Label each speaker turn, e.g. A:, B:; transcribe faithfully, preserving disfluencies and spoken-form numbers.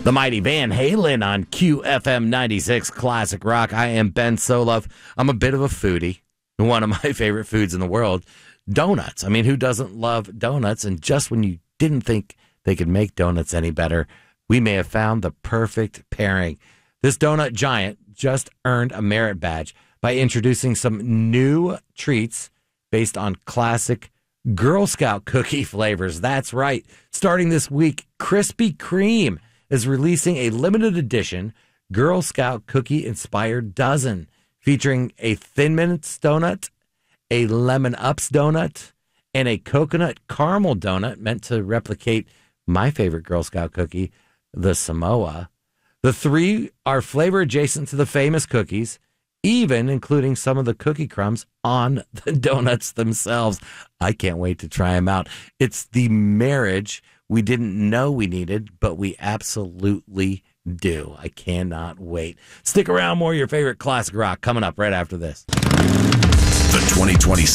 A: The mighty Van Halen on Q F M ninety-six Classic Rock. I am Ben Solove. I'm a bit of a foodie. One of my favorite foods in the world, donuts. I mean, who doesn't love donuts? And just when you didn't think they could make donuts any better, we may have found the perfect pairing. This donut giant just earned a merit badge by introducing some new treats based on classic Girl Scout cookie flavors. That's right. Starting this week, Krispy Kreme is releasing a limited edition Girl Scout cookie-inspired dozen featuring a Thin Mints donut, a Lemon Ups donut, and a coconut caramel donut meant to replicate my favorite Girl Scout cookie, the Samoa. The three are flavor adjacent to the famous cookies, even including some of the cookie crumbs on the donuts themselves. I can't wait to try them out. It's the marriage we didn't know we needed, but we absolutely do. I cannot wait. Stick around, more of your favorite classic rock coming up right after this.
B: The twenty twenty